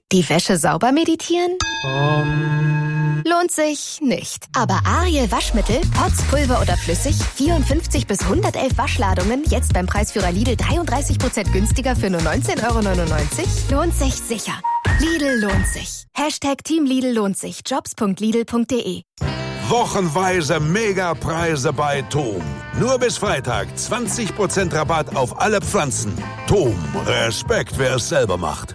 Die Wäsche sauber meditieren? Lohnt sich nicht. Aber Ariel Waschmittel, Pods, Pulver oder flüssig, 54 bis 111 Waschladungen, jetzt beim Preisführer Lidl 33% günstiger für nur 19,99 €? Lohnt sich sicher. Lidl lohnt sich. Team Lidl lohnt sich. Jobs.lidl.de. Wochenweise Megapreise bei TOM. Nur bis Freitag 20% Rabatt auf alle Pflanzen. TOM, Respekt, wer es selber macht.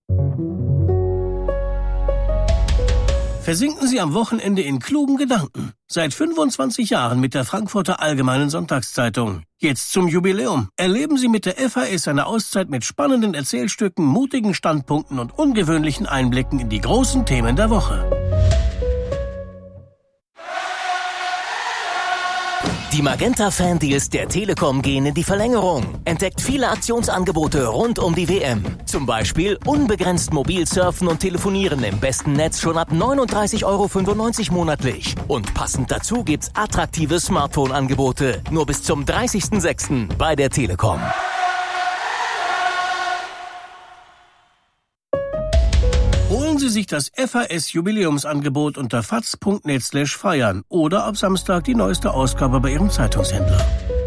Versinken Sie am Wochenende in klugen Gedanken. Seit 25 Jahren mit der Frankfurter Allgemeinen Sonntagszeitung. Jetzt zum Jubiläum. Erleben Sie mit der FAS eine Auszeit mit spannenden Erzählstücken, mutigen Standpunkten und ungewöhnlichen Einblicken in die großen Themen der Woche. Die Magenta-Fan-Deals der Telekom gehen in die Verlängerung. Entdeckt viele Aktionsangebote rund um die WM. Zum Beispiel unbegrenzt mobil surfen und telefonieren im besten Netz schon ab 39,95 € monatlich. Und passend dazu gibt's attraktive Smartphone-Angebote. Nur bis zum 30.06. bei der Telekom. Holen Sie sich das FAS-Jubiläumsangebot unter faz.net/feiern oder ab Samstag die neueste Ausgabe bei Ihrem Zeitungshändler.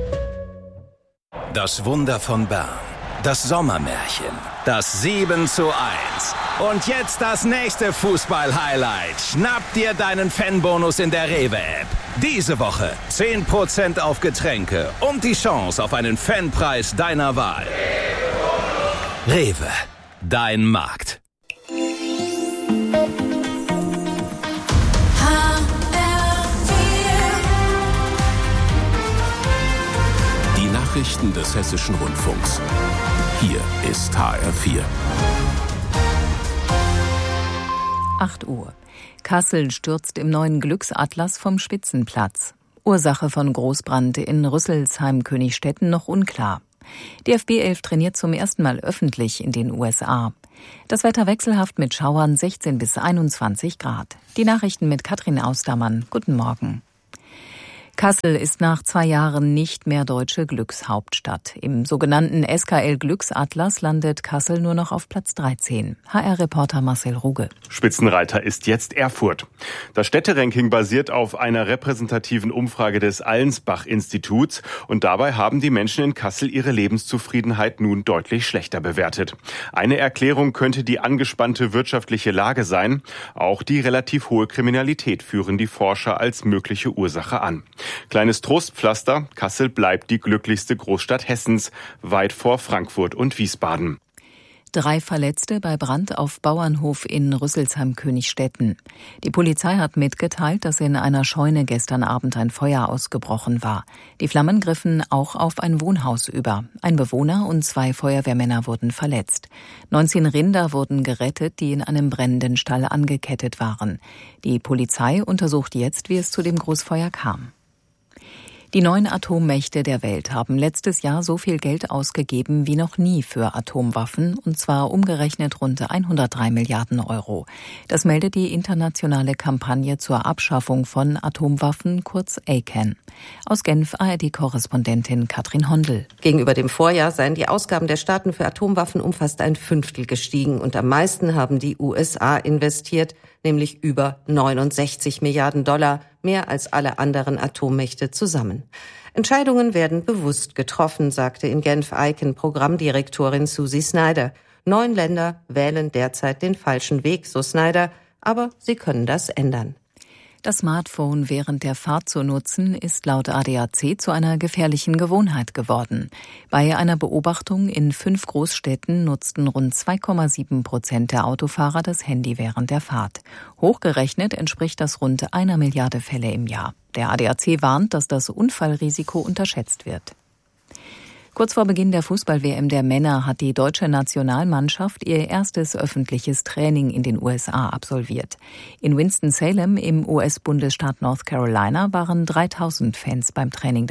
Das Wunder von Bern. Das Sommermärchen. Das 7:1. Und jetzt das nächste Fußball-Highlight. Schnapp dir deinen Fanbonus in der Rewe-App. Diese Woche 10% auf Getränke und die Chance auf einen Fanpreis deiner Wahl. Rewe. Dein Markt. Nachrichten des Hessischen Rundfunks. Hier ist HR4. 8 Uhr. Kassel stürzt im neuen Glücksatlas vom Spitzenplatz. Ursache von Großbrand in Rüsselsheim-Königstetten noch unklar. Die FB11 trainiert zum ersten Mal öffentlich in den USA. Das Wetter wechselhaft mit Schauern 16 bis 21 Grad. Die Nachrichten mit Katrin Austermann. Guten Morgen. Kassel ist nach 2 Jahren nicht mehr deutsche Glückshauptstadt. Im sogenannten SKL-Glücksatlas landet Kassel nur noch auf Platz 13. HR-Reporter Marcel Ruge. Spitzenreiter ist jetzt Erfurt. Das Städteranking basiert auf einer repräsentativen Umfrage des Allensbach-Instituts. Und dabei haben die Menschen in Kassel ihre Lebenszufriedenheit nun deutlich schlechter bewertet. Eine Erklärung könnte die angespannte wirtschaftliche Lage sein. Auch die relativ hohe Kriminalität führen die Forscher als mögliche Ursache an. Kleines Trostpflaster, Kassel bleibt die glücklichste Großstadt Hessens, weit vor Frankfurt und Wiesbaden. 3 Verletzte bei Brand auf Bauernhof in Rüsselsheim-Königstetten. Die Polizei hat mitgeteilt, dass in einer Scheune gestern Abend ein Feuer ausgebrochen war. Die Flammen griffen auch auf ein Wohnhaus über. Ein Bewohner und 2 Feuerwehrmänner wurden verletzt. 19 Rinder wurden gerettet, die in einem brennenden Stall angekettet waren. Die Polizei untersucht jetzt, wie es zu dem Großfeuer kam. Die 9 Atommächte der Welt haben letztes Jahr so viel Geld ausgegeben wie noch nie für Atomwaffen, und zwar umgerechnet rund 103 Milliarden €. Das meldet die internationale Kampagne zur Abschaffung von Atomwaffen, kurz ACAN. Aus Genf ARD-Korrespondentin Katrin Hondel. Gegenüber dem Vorjahr seien die Ausgaben der Staaten für Atomwaffen um fast 1/5 gestiegen und am meisten haben die USA investiert, nämlich über 69 Milliarden $, mehr als alle anderen Atommächte zusammen. Entscheidungen werden bewusst getroffen, sagte in Genf ICAN-Programmdirektorin Susie Snyder. 9 Länder wählen derzeit den falschen Weg, so Snyder, aber sie können das ändern. Das Smartphone während der Fahrt zu nutzen, ist laut ADAC zu einer gefährlichen Gewohnheit geworden. Bei einer Beobachtung in 5 Großstädten nutzten rund 2,7% der Autofahrer das Handy während der Fahrt. Hochgerechnet entspricht das rund 1 Milliarde Fälle im Jahr. Der ADAC warnt, dass das Unfallrisiko unterschätzt wird. Kurz vor Beginn der Fußball-WM der Männer hat die deutsche Nationalmannschaft ihr erstes öffentliches Training in den USA absolviert. In Winston-Salem im US-Bundesstaat North Carolina waren 3000 Fans beim Training dabei.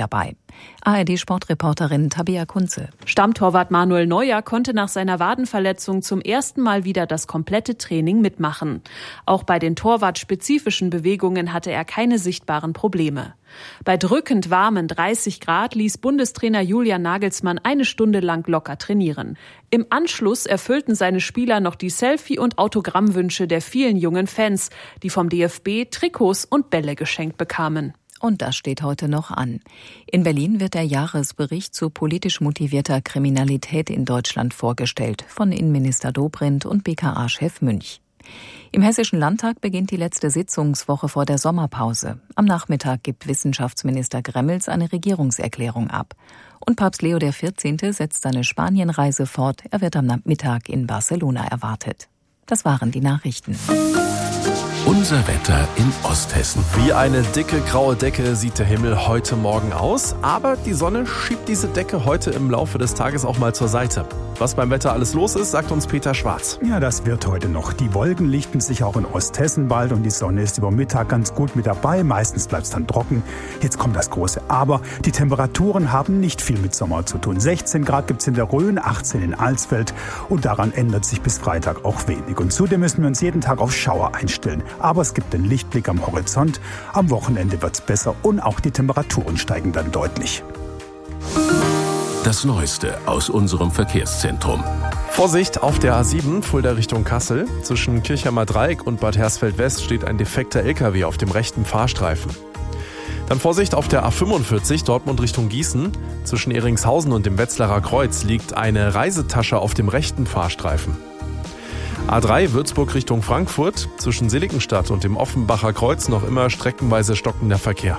ARD-Sportreporterin Tabea Kunze. Stammtorwart Manuel Neuer konnte nach seiner Wadenverletzung zum ersten Mal wieder das komplette Training mitmachen. Auch bei den torwartspezifischen Bewegungen hatte er keine sichtbaren Probleme. Bei drückend warmen 30 Grad ließ Bundestrainer Julian Nagelsmann eine Stunde lang locker trainieren. Im Anschluss erfüllten seine Spieler noch die Selfie- und Autogrammwünsche der vielen jungen Fans, die vom DFB Trikots und Bälle geschenkt bekamen. Und das steht heute noch an. In Berlin wird der Jahresbericht zu politisch motivierter Kriminalität in Deutschland vorgestellt von Innenminister Dobrindt und BKA-Chef Münch. Im Hessischen Landtag beginnt die letzte Sitzungswoche vor der Sommerpause. Am Nachmittag gibt Wissenschaftsminister Gremmels eine Regierungserklärung ab. Und Papst Leo XIV. Setzt seine Spanienreise fort. Er wird am Mittag in Barcelona erwartet. Das waren die Nachrichten. Unser Wetter in Osthessen. Wie eine dicke graue Decke sieht der Himmel heute Morgen aus, aber die Sonne schiebt diese Decke heute im Laufe des Tages auch mal zur Seite. Was beim Wetter alles los ist, sagt uns Peter Schwarz. Ja, das wird heute noch. Die Wolken lichten sich auch in Osthessen bald und die Sonne ist über Mittag ganz gut mit dabei. Meistens bleibt es dann trocken. Jetzt kommt das große Aber. Die Temperaturen haben nicht viel mit Sommer zu tun. 16 Grad gibt es in der Rhön, 18 in Alsfeld und daran ändert sich bis Freitag auch wenig. Und zudem müssen wir uns jeden Tag auf Schauer einstellen. Aber es gibt den Lichtblick am Horizont. Am Wochenende wird es besser und auch die Temperaturen steigen dann deutlich. Das Neueste aus unserem Verkehrszentrum. Vorsicht auf der A7 Fulda Richtung Kassel. Zwischen Kirchheimer Dreieck und Bad Hersfeld West steht ein defekter LKW auf dem rechten Fahrstreifen. Dann Vorsicht auf der A45 Dortmund Richtung Gießen. Zwischen Eringshausen und dem Wetzlarer Kreuz liegt eine Reisetasche auf dem rechten Fahrstreifen. A3 Würzburg Richtung Frankfurt. Zwischen Seligenstadt und dem Offenbacher Kreuz noch immer streckenweise stockender Verkehr.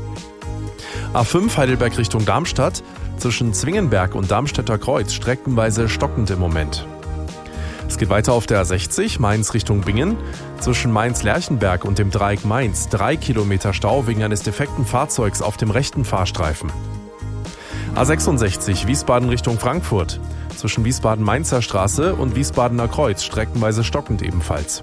A5 Heidelberg Richtung Darmstadt. Zwischen Zwingenberg und Darmstädter Kreuz streckenweise stockend im Moment. Es geht weiter auf der A60 Mainz Richtung Bingen. Zwischen Mainz-Lerchenberg und dem Dreieck Mainz 3 Kilometer Stau wegen eines defekten Fahrzeugs auf dem rechten Fahrstreifen. A66 Wiesbaden Richtung Frankfurt. Zwischen Wiesbaden-Mainzer Straße und Wiesbadener Kreuz streckenweise stockend ebenfalls.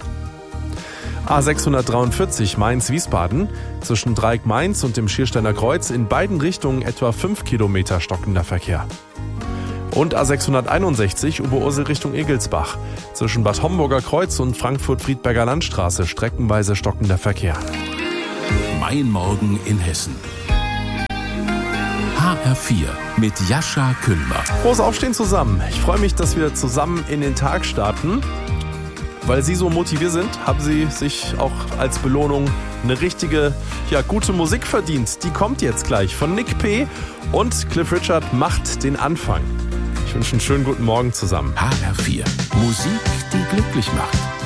A643 Mainz-Wiesbaden. Zwischen Dreieck Mainz und dem Schiersteiner Kreuz in beiden Richtungen etwa 5 Kilometer stockender Verkehr. Und A661 Oberursel Richtung Egelsbach. Zwischen Bad Homburger Kreuz und Frankfurt-Friedberger Landstraße streckenweise stockender Verkehr. Mein Morgen in Hessen. HR4 mit Jascha Kühlmer. Frohes Aufstehen zusammen. Ich freue mich, dass wir zusammen in den Tag starten. Weil Sie so motiviert sind, haben Sie sich auch als Belohnung eine richtige, gute Musik verdient. Die kommt jetzt gleich von Nick P. und Cliff Richard macht den Anfang. Ich wünsche einen schönen guten Morgen zusammen. HR4. Musik, die glücklich macht.